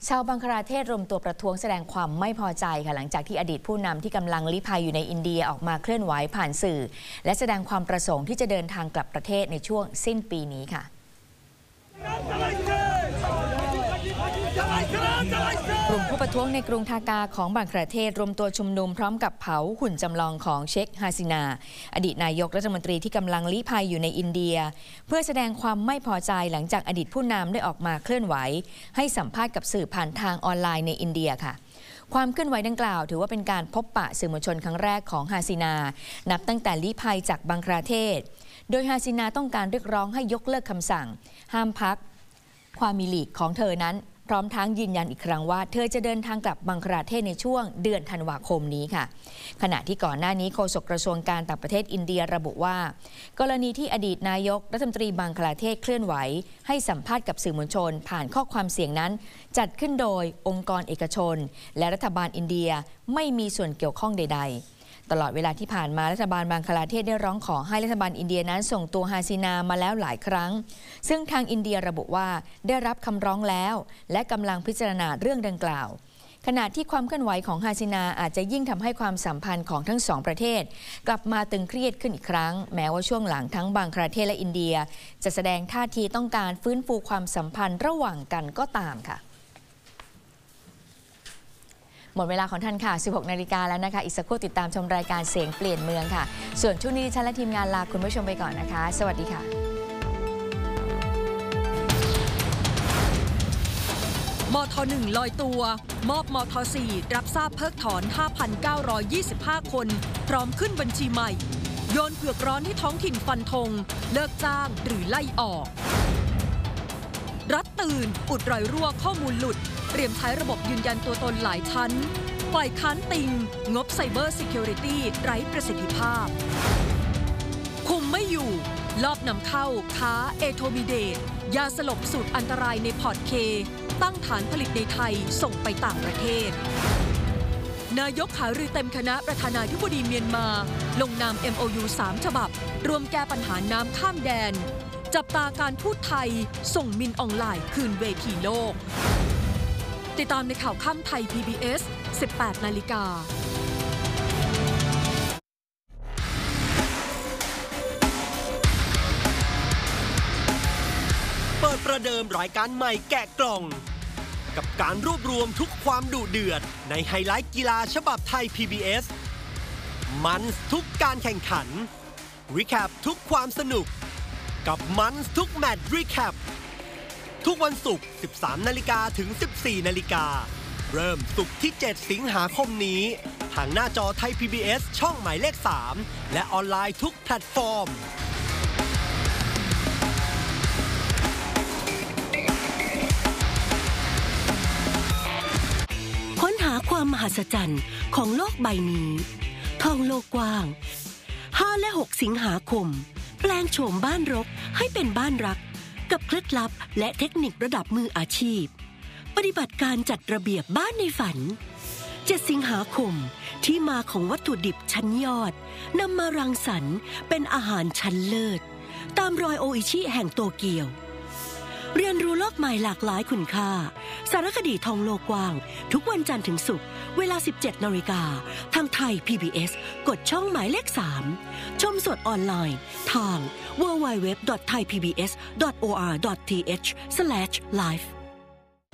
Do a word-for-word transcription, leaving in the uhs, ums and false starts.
ชาวบังคลาเทศรวมตัวประท้วงแสดงความไม่พอใจค่ะหลังจากที่อดีตผู้นำที่กำลังลี้ภัยอยู่ในอินเดียออกมาเคลื่อนไหวผ่านสื่อและแสดงความประสงค์ที่จะเดินทางกลับประเทศในช่วงสิ้นปีนี้ค่ะกลุ่มผู้ประท้วงในกรุงทากาของบังคลาเทศรวมตัวชุมนุมพร้อมกับเผาหุ่นจำลองของเชคฮาซินาอดีตนายกรัฐมนตรีที่กำลังลี้ภัยอยู่ในอินเดียเพื่อแสดงความไม่พอใจหลังจากอดีตผู้นำได้ออกมาเคลื่อนไหวให้สัมภาษณ์กับสื่อผ่านทางออนไลน์ในอินเดียค่ะความเคลื่อนไหวดังกล่าวถือว่าเป็นการพบปะสื่อมวลชนครั้งแรกของฮาซินานับตั้งแต่ลี้ภัยจากบังคลาเทศโดยฮาซินาต้องการเรียกร้องให้ยกเลิกคำสั่งห้ามพักความมีลีกของเธอนั้นพร้อมทั้งยืนยันอีกครั้งว่าเธอจะเดินทางกลับบังคลาเทศในช่วงเดือนธันวาคมนี้ค่ะขณะที่ก่อนหน้านี้โฆษกกระทรวงการต่างประเทศอินเดียระบุว่ากรณีที่อดีตนายกรัฐมนตรีบังคลาเทศเคลื่อนไหวให้สัมภาษณ์กับสื่อมวลชนผ่านข้อความเสียงนั้นจัดขึ้นโดยองค์กรเอกชนและรัฐบาลอินเดียไม่มีส่วนเกี่ยวข้องใดๆตลอดเวลาที่ผ่านมารัฐบาลบังคลาเทศได้ร้องขอให้รัฐบาลอินเดียนั้นส่งตัวฮาซินามาแล้วหลายครั้งซึ่งทางอินเดียระบุว่าได้รับคำร้องแล้วและกำลังพิจารณาเรื่องดังกล่าวขณะที่ความเคลื่อนไหวของฮาซินาอาจจะยิ่งทำให้ความสัมพันธ์ของทั้งสองประเทศกลับมาตึงเครียดขึ้นอีกครั้งแม้ว่าช่วงหลังทั้งบังคลาเทศและอินเดียจะแสดงท่าทีต้องการฟื้นฟูความสัมพันธ์ระหว่างกันก็ตามค่ะหมดเวลาของท่านค่ะ สิบหกนาฬิกาแล้วนะคะอีกสักครู่ติดตามชมรายการเสียงเปลี่ยนเมืองค่ะส่วนช่วงนี้ฉันและทีมงานลาคุณผู้ชมไปก่อนนะคะสวัสดีค่ะมทหนึ่งลอยตัวมอบมทสี่รับทราบเพิกถอน ห้าพันเก้าร้อยยี่สิบห้า คนพร้อมขึ้นบัญชีใหม่โยนเผือกร้อนให้ท้องถิ่นฟันธงเลิกจ้างหรือไล่ออกรัฐตื่นอุดรอยรั่วข้อมูลหลุดเตรียมใช้ระบบยืนยันตัวตนหลายชั้นปล่อยค้านติงงบไซเบอร์ซิเคียวริตี้ไร้ประสิทธิภาพคุมไม่อยู่ลอบนำเข้าค้าเอโทมิเดตยาสลบสูตรอันตรายในพอร์ตเคตั้งฐานผลิตในไทยส่งไปต่างประเทศนายกหารือเต็มคณะประธานาธิบดีเมียนมาลงนาม เอ็ม โอ ยู สาม ฉบับรวมแก้ปัญหาน้ำข้ามแดนจับตาการทูตไทยส่งมินออนไลน์คืนเวทีโลกติดตามในข่าวค่ำไทย พี บี เอส สิบแปดนาฬิกาเปิดประเดิมรายการใหม่แกะกล่องกับการรวบรวมทุกความดุเดือดในไฮไลท์กีฬาฉบับไทย พี บี เอส มันทุกการแข่งขันรีแคปทุกความสนุกกับมันทุกแมตช์รีแคปทุกวันศุกร์ สิบสามนาฬิกา ถึง สิบสี่นาฬิกาเริ่มศุกร์ที่ เจ็ด สิงหาคมนี้ทางหน้าจอไทย พี บี เอส ช่องหมายเลข สามและออนไลน์ทุกแพลตฟอร์มค้นหาความมหัศจรรย์ของโลกใบนี้ท่องโลกกว้างห้าและหกสิงหาคมแปลงโฉมบ้านรกให้เป็นบ้านรักกับเคล็ดลับและเทคนิคระดับมืออาชีพปฏิบัติการจัดระเบียบบ้านในฝันเจ็ดสิงหาคมที่มาของวัตถุดิบชั้นยอดนำมารังสรรค์เป็นอาหารชั้นเลิศตามรอยโออิชิแห่งโตเกียวเรียนรู้โลกใหม่หลากหลายคุณค่าสารคดีท่องโลกกว้างทุกวันจันทร์ถึงศุกร์เวลา สิบเจ็ดนาฬิกาทางไทย พี บี เอส กดช่องหมายเลข สามชมสดออนไลน์ทาง ดับเบิลยู ดับเบิลยู ดับเบิลยู ดอท ไทย พี บี เอส ดอท โอ อาร์ ดอท ที เอช สแลช ไลฟ์